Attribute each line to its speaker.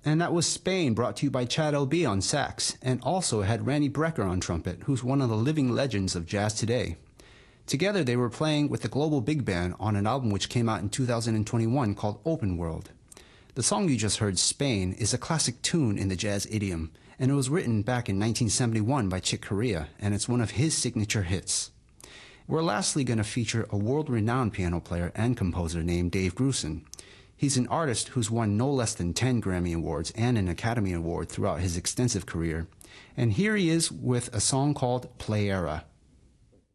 Speaker 1: And that was Spain, brought to you by Chad LB on sax, and also had Randy Brecker on trumpet, who's one of the living legends of jazz today. Together they were playing with the Global Big Band on an album which came out in 2021 called Open World. The song you just heard, Spain, is a classic tune in the jazz idiom, and it was written back in 1971 by Chick Corea, and it's one of his signature hits. We're lastly going to feature a world-renowned piano player and composer named Dave Grusin. He's an artist who's won no less than 10 Grammy Awards and an Academy Award throughout his extensive career. And here he is with a song called Playera.